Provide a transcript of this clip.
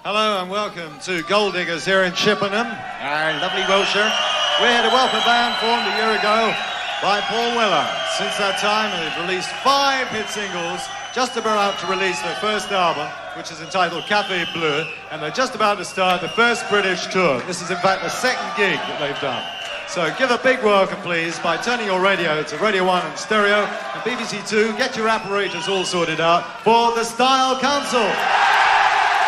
Hello and welcome to Gold Diggers here in Chippenham, our lovely Wiltshire. We're here to welcome a band formed a year ago by Paul Weller. Since that time, they've released 5 hit singles, just about to release their first album, which is entitled Café Bleu, and they're just about to start the first British tour. This is, in fact, the second gig that they've done. So give a big welcome, please, by turning your radio to Radio 1 and stereo, and BBC 2, get your apparatus all sorted out for the Style Council.